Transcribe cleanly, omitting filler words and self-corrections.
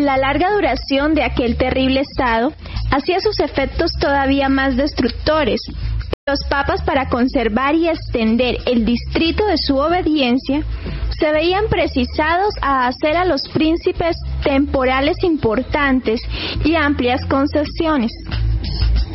La larga duración de aquel terrible estado hacía sus efectos todavía más destructores. Los papas, para conservar y extender el distrito de su obediencia, se veían precisados a hacer a los príncipes temporales importantes y amplias concesiones.